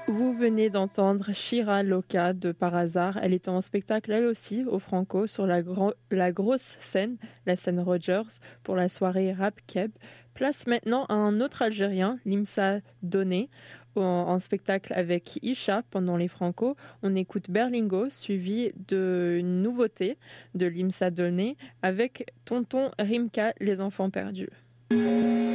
Vous venez d'entendre Shira Loka de Par hasard. Elle était en spectacle elle aussi au Franco sur la grosse scène, la scène Rogers, pour la soirée Rap Keb. Place maintenant à un autre Algérien, Limsa Doné, en spectacle avec Isha pendant les Franco. On écoute Berlingo, suivi d'une nouveauté de Limsa Doné avec Tonton Rimka, Les Enfants Perdus.